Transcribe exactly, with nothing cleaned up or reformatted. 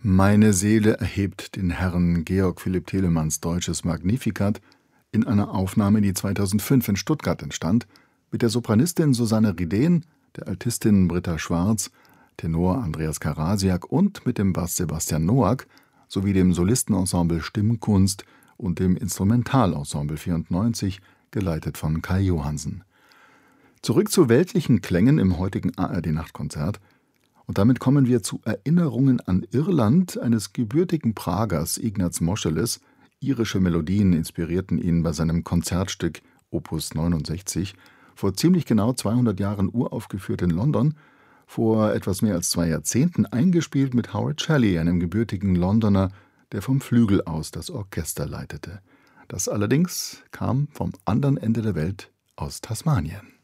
Meine Seele erhebt den Herrn, Georg Philipp Telemanns deutsches Magnificat, in einer Aufnahme, die zweitausendfünf in Stuttgart entstand, mit der Sopranistin Susanne Ridén, der Altistin Britta Schwarz, Tenor Andreas Karasiak und mit dem Bass Sebastian Noack sowie dem Solistenensemble Stimmkunst und dem Instrumentalensemble vierundneunzig, geleitet von Kai Johansen. Zurück zu weltlichen Klängen im heutigen A R D-Nachtkonzert. Und damit kommen wir zu Erinnerungen an Irland eines gebürtigen Pragers, Ignaz Moscheles. Irische Melodien inspirierten ihn bei seinem Konzertstück Opus neunundsechzig, vor ziemlich genau zweihundert Jahren uraufgeführt in London, vor etwas mehr als zwei Jahrzehnten eingespielt mit Howard Shelley, einem gebürtigen Londoner, der vom Flügel aus das Orchester leitete. Das allerdings kam vom anderen Ende der Welt, aus Tasmanien.